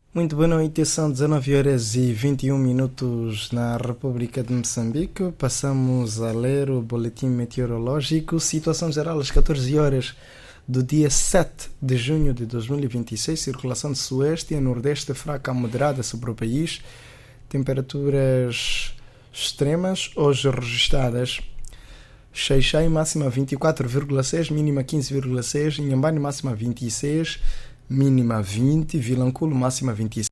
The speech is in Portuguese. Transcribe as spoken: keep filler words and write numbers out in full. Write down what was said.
Muito boa noite, são dezanove horas e vinte e um minutos na República de Moçambique. Passamos a ler o boletim meteorológico. Situação geral às catorze horas do dia sete de junho de dois mil e vinte e seis. Circulação de sueste e nordeste fraca a moderada sobre o país. Temperaturas extremas hoje registradas: Xai-Xai máxima vinte e quatro vírgula seis, mínima quinze vírgula seis, Inhambane máxima vinte e seis, mínima vinte, Vilanculo máxima vinte e